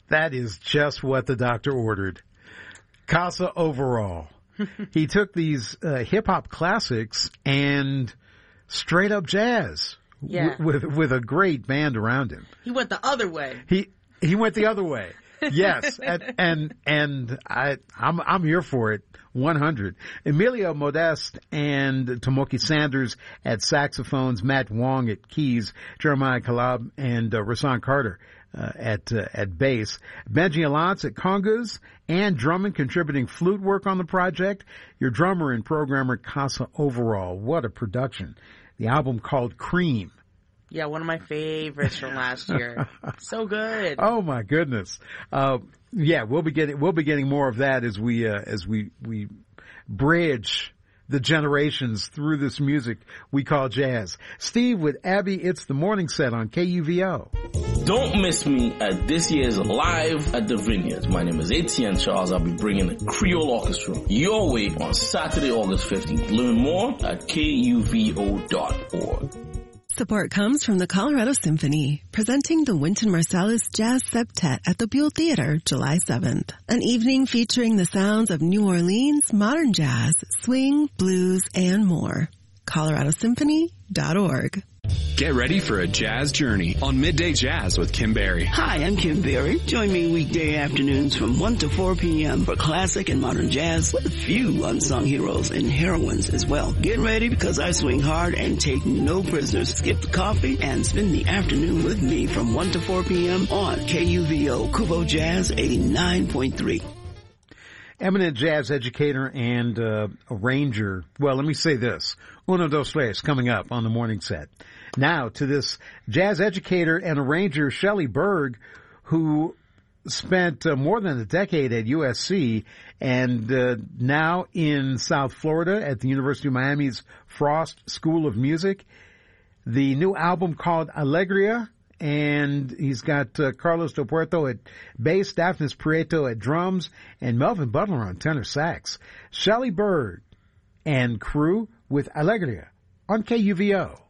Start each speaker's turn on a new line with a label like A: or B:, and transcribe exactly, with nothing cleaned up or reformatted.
A: That is just what the doctor ordered. Casa Overall. He took these uh, hip-hop classics and straight up jazz
B: yeah.
A: w- with with a great band around him.
B: He went the other way.
A: He he went the other way. Yes, and and, and I I'm I'm here for it. one hundred. Emilio Modeste and Tomoki Sanders at saxophones, Matt Wong at keys, Jeremiah Kalab and uh, Rasan Carter uh, at uh, at bass, Benji Alance at congas, and Drummond contributing flute work on the project. Your drummer and programmer Casa Overall. What a production! The album called Cream.
B: Yeah, one of my favorites from last year. So good.
A: Oh my goodness. Uh, yeah, we'll be getting, we'll be getting more of that as we, uh, as we, we bridge the generations through this music we call jazz. Steve with Abby, it's the morning set on K U V O.
C: Don't miss me at this year's Live at the Vineyards. My name is Etienne Charles. I'll be bringing the Creole Orchestra your way on Saturday, August fifteenth. Learn more at K U V O dot org.
D: Support comes from the Colorado Symphony, presenting the Wynton Marsalis Jazz Septet at the Buell Theater, July seventh. An evening featuring the sounds of New Orleans, modern jazz, swing, blues, and more. colorado symphony dot org.
E: Get ready for a jazz journey on Midday Jazz with Kim Berry.
F: Hi, I'm Kim Berry. Join me weekday afternoons from one to four p.m. for classic and modern jazz with a few unsung heroes and heroines as well. Get ready because I swing hard and take no prisoners. Skip the coffee and spend the afternoon with me from one to four p.m. on K U V O, Kubo Jazz eighty-nine point three.
A: Eminent jazz educator and uh, arranger. Well, let me say this. Uno, dos, tres, coming up on the morning set. Now to this jazz educator and arranger, Shelley Berg, who spent uh, more than a decade at U S C and uh, now in South Florida at the University of Miami's Frost School of Music. The new album called Alegria. And he's got uh, Carlos Del Puerto at bass, Daphnis Prieto at drums, and Melvin Butler on tenor sax. Shelley Berg and crew with Alegria on K U V O.